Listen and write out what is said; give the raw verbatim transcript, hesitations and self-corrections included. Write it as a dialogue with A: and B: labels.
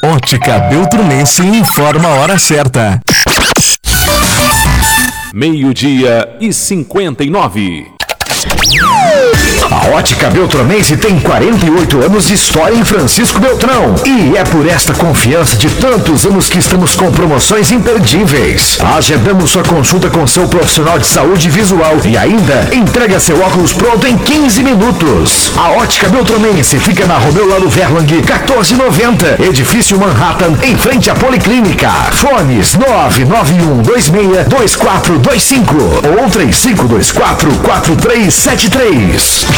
A: Ótica Beltrunense informa a hora certa.
B: Meio-dia e cinquenta e nove.
C: A Ótica Beltronense tem quarenta e oito anos de história em Francisco Beltrão. E é por esta confiança de tantos anos que estamos com promoções imperdíveis. Agendamos sua consulta com seu profissional de saúde visual e ainda entrega seu óculos pronto em quinze minutos. A Ótica Beltronense fica na Romeu Lalo Verlang, quatorze e noventa, Edifício Manhattan, em frente à Policlínica. Fones nove nove um dois seis dois quatro dois cinco ou três cinco dois quatro quatro três sete três.